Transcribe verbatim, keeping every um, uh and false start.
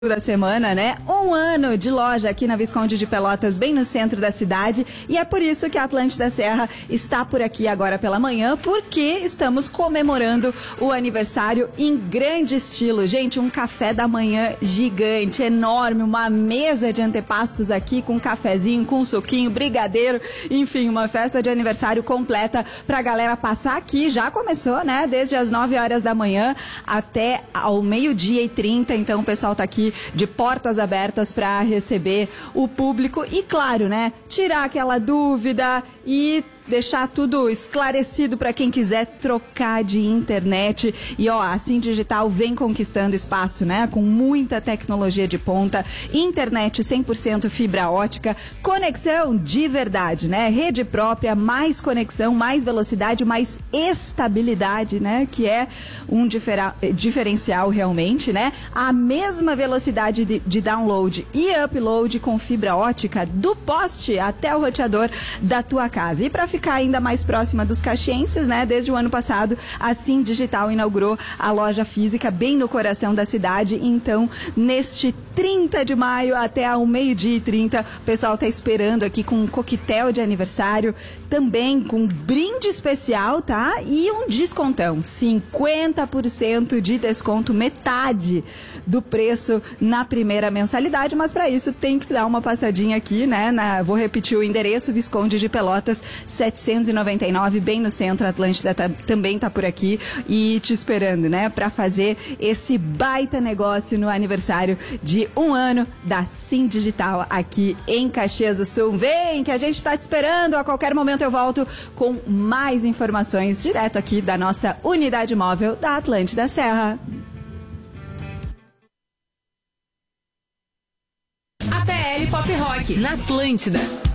da semana, né? Um ano de loja aqui na Visconde de Pelotas, bem no centro da cidade, e é por isso que a Atlântida Serra está por aqui agora pela manhã, porque estamos comemorando o aniversário em grande estilo. Gente, um café da manhã gigante, enorme, uma mesa de antepastos aqui com um cafezinho, com um suquinho, brigadeiro, enfim, uma festa de aniversário completa pra galera passar aqui. Já começou, né? Desde as nove horas da manhã até ao meio-dia e trinta, então o pessoal tá aqui de portas abertas para receber o público e, claro, né, tirar aquela dúvida e deixar tudo esclarecido para quem quiser trocar de internet. E ó, a Sim Digital vem conquistando espaço, né? Com muita tecnologia de ponta, internet cem por cento fibra ótica, conexão de verdade, né? Rede própria, mais conexão, mais velocidade, mais estabilidade, né? Que é um difera- diferencial realmente, né? A mesma velocidade de, de download e upload com fibra ótica do poste até o roteador da tua casa. E para ficar ainda mais próxima dos caxienses, né? Desde o ano passado, a Sim Digital inaugurou a loja física bem no coração da cidade. Então, neste trinta de maio até ao meio-dia e trinta, o pessoal tá esperando aqui com um coquetel de aniversário, também com um brinde especial, tá? E um descontão, cinquenta por cento de desconto, metade do preço na primeira mensalidade, mas para isso tem que dar uma passadinha aqui, né? Na, vou repetir o endereço: Visconde de Pelotas setecentos e noventa e nove, bem no centro. A Atlântida tá, também tá por aqui e te esperando, né? Para fazer esse baita negócio no aniversário de um ano da Sim Digital aqui em Caxias do Sul. Vem que a gente tá te esperando. A qualquer momento eu volto com mais informações direto aqui da nossa unidade móvel da Atlântida Serra. A T L Pop Rock na Atlântida.